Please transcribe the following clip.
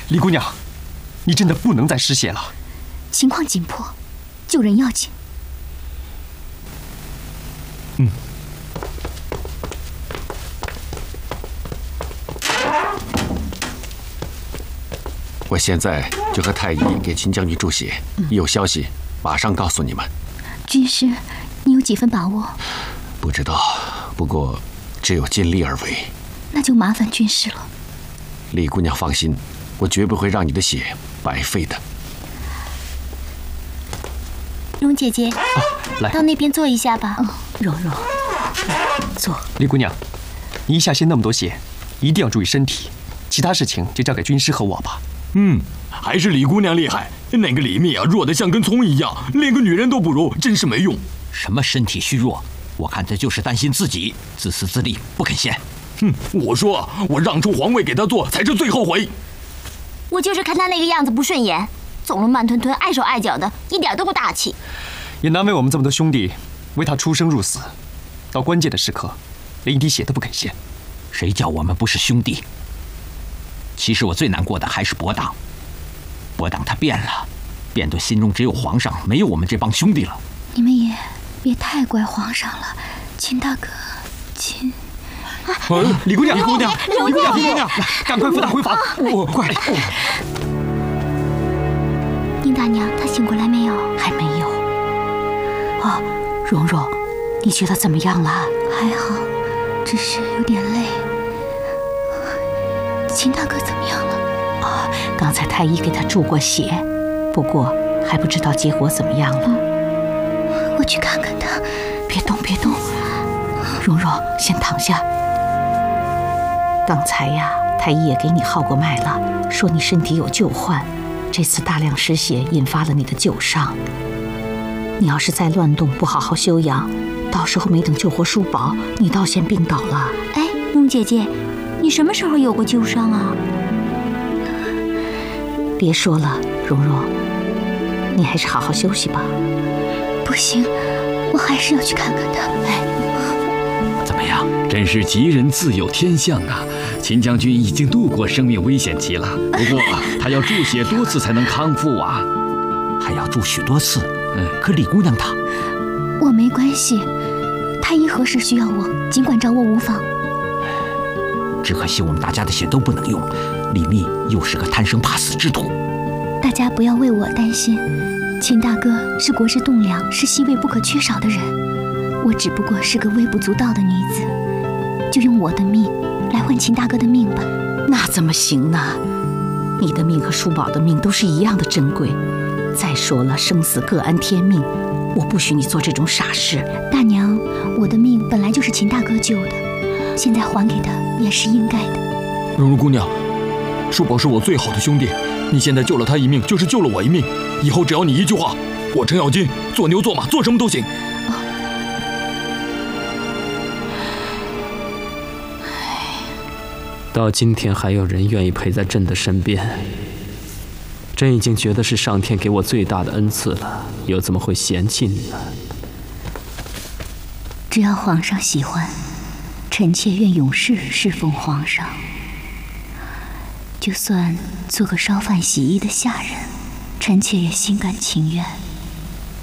李姑娘，你真的不能再失血了。 情况紧迫，救人要紧。 我现在就和太医给秦将军注血，一有消息马上告诉你们。 军师，你有几分把握？ 不知道，不过只有尽力而为。 那就麻烦军师了。 李姑娘放心，我绝不会让你的血白费的。 蓉姐姐， 来， 到那边坐一下吧。 蓉蓉，坐。 李姑娘，你一下献那么多血，一定要注意身体，其他事情就交给军师和我吧。 还是李姑娘厉害，那个李密啊，弱得像根葱一样，连个女人都不如，真是没用。 什么身体虚弱？我看他就是担心自己，自私自利，不肯献。 我说，我让出皇位给他做，才是最后悔。 我就是看他那个样子不顺眼，走路慢吞吞、碍手碍脚的，一点都不大气。 也难为我们这么多兄弟，为他出生入死，到关键的时刻，连一滴血都不肯献。 谁叫我们不是兄弟？其实我最难过的还是伯党，伯党他变了，变得心中只有皇上，没有我们这帮兄弟了。 你们也别太怪皇上了，秦大哥，秦。 李姑娘， 李姑娘， 赶快扶他回房！快！ 宁大娘，她醒过来没有？ 还没有。哦，蓉蓉，你觉得怎么样了？ 还好，只是有点累。秦大哥怎么样了？ 刚才太医给他注过血，不过还不知道结果怎么样了。 我去看看他。 别动，别动。蓉蓉，先躺下。刚才呀，太医也给你号过脉了，说你身体有旧患，这次大量失血引发了你的旧伤。你要是再乱动，不好好休养，到时候没等救活叔宝，你倒先病倒了。 哎，蓉姐姐，你什么时候有过旧伤啊？ 别说了，蓉蓉，你还是好好休息吧。 不行，我还是要去看看他。 怎么样？真是吉人自有天相啊！秦将军已经度过生命危险期了，不过他要注血多次才能康复啊， 还要注许多次。可李姑娘她， 我没关系，太医何时需要我，尽管找我无妨。 只可惜我们大家的血都不能用，李密又是个贪生怕死之徒。 大家不要为我担心，秦大哥是国之栋梁，是西魏不可缺少的人。我只不过是个微不足道的女子，就用我的命来换秦大哥的命吧。 那怎么行呢？你的命和叔宝的命都是一样的珍贵。再说了，生死各安天命，我不许你做这种傻事。 大娘，我的命本来就是秦大哥救的，现在还给他也是应该的。 蓉蓉姑娘，叔宝是我最好的兄弟，你现在救了他一命，就是救了我一命。以后只要你一句话，我程咬金做牛做马做什么都行。 到今天还有人愿意陪在朕的身边，朕已经觉得是上天给我最大的恩赐了，又怎么会嫌弃你呢？ 只要皇上喜欢，臣妾愿永世侍奉皇上。就算做个烧饭洗衣的下人，臣妾也心甘情愿。